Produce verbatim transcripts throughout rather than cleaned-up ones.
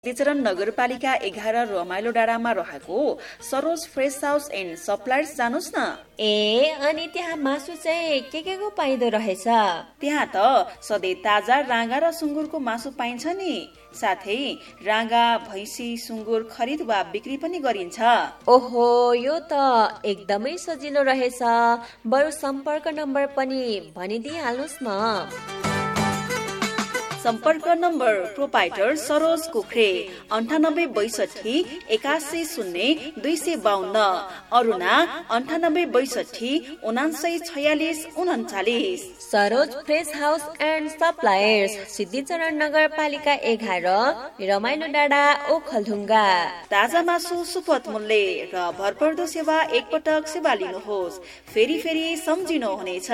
सिद्धिचरण नगरपालिका एघार रमाइलो डाँडामा रहेको Saroj fresh house and suppliers जानुस् न। ए अनि त्यहाँ मासु चाहिँ के के को पाइदो रहेछ? त्यहाँ त सधैँ ताजा राँगा र सुँगुरको मासु पाइन्छ नि। साथै राँगा, भैँसी, सुँगुर खरिद वा बिक्री पनि गरिन्छ। ओहो, यो त एकदमै सजिलो रहेछ। बरु सम्पर्क नम्बर पनि भनिदिइहाल्नुस् न। सम्पर्क नम्बर प्रोपाइटर सरोज कुखरे अन्ठानब्बे बैसठी एकासी शून्य दुई सय बाहन्न, अरुणा अन्ठानब्बे बैसठी उनासय छयालिस उन्चालिस। Saroj fresh house and suppliers, Siddhicharan नगरपालिका एघार, रमाइलो डाँडा, ओखलढुङ्गा। ताजा मासु सुपथ मूल्य र भरपर्दो सेवा एकपटक सेवा लिनुहोस्, फेरि फेरि सम्झिनुहुनेछ।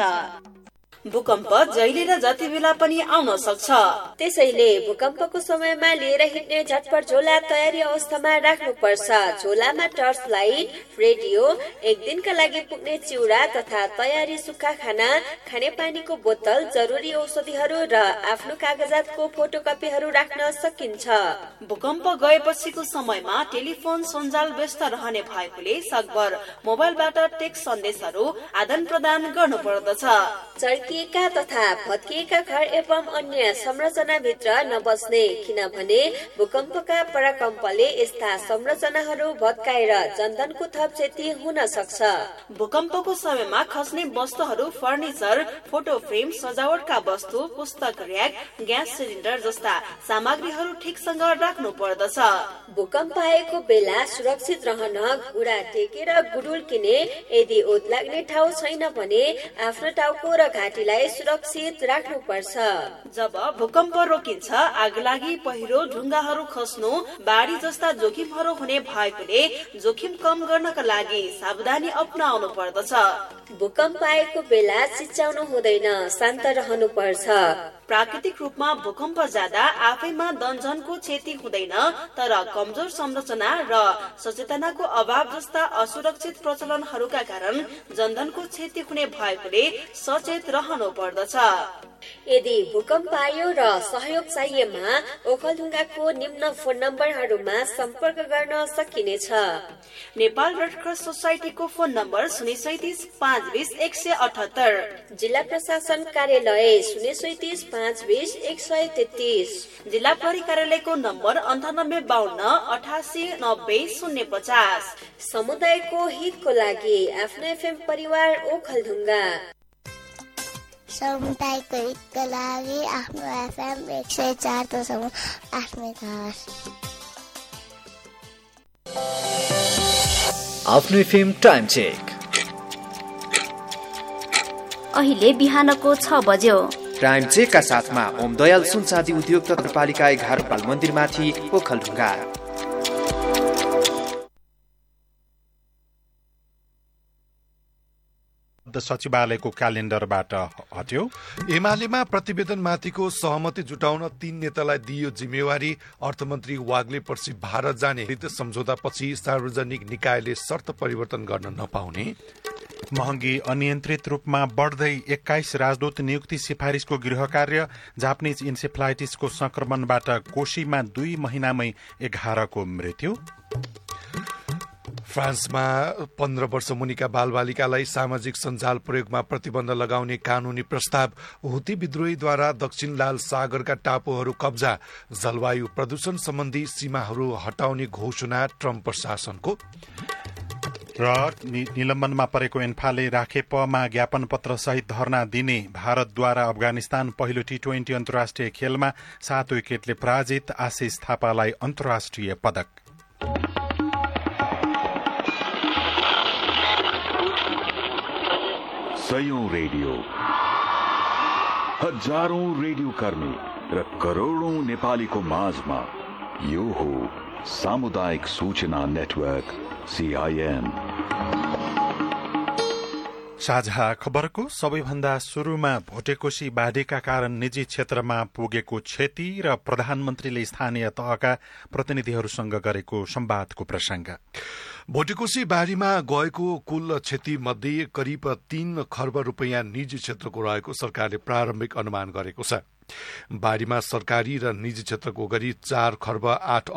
भूकम्प जहिले र जति बेला पनि आउन सक्छ, त्यसैले भूकम्पको समयमा लिएर हिँड्ने झटपट झोला तयारी अवस्थामा राख्नुपर्छ। झोलामा टर्च लाइट, रेडियो, एक दिनका लागि पुग्ने चिउरा तथा तयारी सुक्खा खाना, खानेपानीको बोतल, जरुरी औषधिहरू र आफ्नो कागजातको फोटोकपीहरू राख्न सकिन्छ। भूकम्प गएपछिको समयमा टेलिफोन सञ्जाल व्यस्त रहने भएकोले सकभर मोबाइलबाट टेक्स्ट सन्देशहरू आदान प्रदान गर्नु पर्दछ। चर्किएका तथा भत्किएका घर एवं अन्य संरचनाभित्र नबस्ने, किनभने भूकम्पका पराकम्पले यस्ता संरचनाहरू भत्काएर जनधनको थप क्षति हुन सक्छ। भूकम्पको समयमा खस्ने वस्तुहरू, फर्निचर, फोटो फ्रेम, सजावटका वस्तु, पुस्तक र्याक, ग्यास सिलिन्डर जस्ता सामग्रीहरू ठिकसँग राख्नु पर्दछ। भूकम्प आएको बेला सुरक्षित रहन घुँडा टेकेर गुडुल किने। यदि ओत लाग्ने ठाउँ छैन भने आफ्नो टाउको र घाँटीलाई सुरक्षित राख्नु पर्छ। जब भूकम्प रोकिन्छ, आगलागी, पहिरो, ढुङ्गाहरू खस्नु, बाढी जस्ता जोखिमहरू हुने भएकोले जोखिम कम गर्नका लागि सावधानी अपनाउनु पर्दछ। भूकम्प आएको बेला चिच्याउनु हुँदैन, शान्त रहनु पर्छ। प्राकृतिक रूपमा भूकम्प जाँदा आफैमा दनजनको क्षति हुँदैन, तर कमजोर संरचना र सचेतनाको अभाव जस्ता असुरक्षित प्रचलनहरूका कारण जनधनको क्षति हुने भएकोले सचेत रहनु पर्दछ। यदि भूकम्प आयो र सहयोग चाहिएमा ओखलढुङ्गाको निम्न फोन नम्बरहरूमा सम्पर्क गर्न सकिनेछ। Nepal red cross सोसाइटीको phone number शून्य सैतिस पाँच बिस एक सय अठहत्तर, जिल्ला प्रशासन कार्यालय शून्य सैतिस पाँच बिस एक सय तेत्तिस, जिल्ला प्रहरी कार्यालयको नम्बर अन्ठानब्बे बाहन्न अठासी नब्बे शून्य पचास। समुदायको हितको लागि आफ्नो एफएम परिवार ओखलढुङ्गा। समुदायको हितको लागि आफ्नो एफएम एक सय चार दशमलव आठ मेगाहर्ज। आफ्नो एफएम टाइम चेक। अहिले बिहानको छ बज्यो। टाइम चेकका साथमा ओम दयाल सुन चाँदी उद्योग नगरपालिका एघार बाल मन्दिरमाथि ओखलढुङ्गा। सचिवालयको क्यालेन्डरबाट हट्यो। एमालेमा प्रतिवेदनमाथिको सहमति जुटाउन तीन नेतालाई दिइयो जिम्मेवारी। अर्थमन्त्री वाग्ले पर्सि भारत जाने सम्झौतापछि सार्वजनिक निकायले शर्त परिवर्तन गर्न नपाउने। महँगी अनियन्त्रित रूपमा बढ्दै एक्काइस राजदूत नियुक्ति सिफारिसको गृह कार्य। जापानिज इन्सेफ्लाइटिसको संक्रमणबाट कोशीमा दुई महिनामै एघारको मृत्यु। फ्रान्समा पन्ध्र वर्ष मुनिका बालबालिकालाई सामाजिक सञ्जाल प्रयोगमा प्रतिबन्ध लगाउने कानूनी प्रस्ताव। हुती विद्रोहीद्वारा दक्षिण लाल सागरका टापुहरू कब्जा। जलवायु प्रदूषण सम्बन्धी सीमाहरू हटाउने घोषणा ट्रम्प प्रशासनको। र निलम्बनमा परेको एन्फाले राखेपमा ज्ञापन पत्र सहित धरना दिने। भारतद्वारा अफगानिस्तान पहिलो टी ट्वेन्टी अन्तर्राष्ट्रिय खेलमा सात विकेटले पराजित। आशिष थापालाई अन्तर्राष्ट्रिय पदक। सयौं रेडियो, हजारौं रेडियो कर्मी र करोड़ौं नेपालीको माझमा यो हो सामुदायिक सूचना नेटवर्क सीआईएन। साझा खबरको सबैभन्दा सुरुमा भोटेकोशी बाढीका कारण निजी क्षेत्रमा पुगेको क्षति र प्रधानमन्त्रीले स्थानीय तहका प्रतिनिधिहरूसँग गरेको संवादको प्रसंग। भोटेकोशी बाढीमा गएको कुल क्षति मध्ये करिब तीन खर्ब रूपियाँ निजी क्षेत्रको रहेको सरकारले प्रारम्भिक अनुमान गरेको छ। बाढीमा सरकारी र निजी क्षेत्रको गरी चार खर्ब आठ